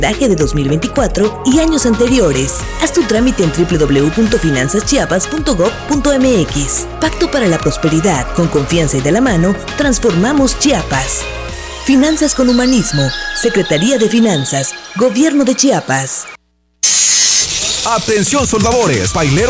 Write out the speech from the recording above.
de 2024 y años anteriores. Haz tu trámite en www.finanzaschiapas.gov.mx. Pacto para la prosperidad, con confianza y de la mano, transformamos Chiapas. Finanzas con humanismo, Secretaría de Finanzas, Gobierno de Chiapas. Atención soldadores, baileros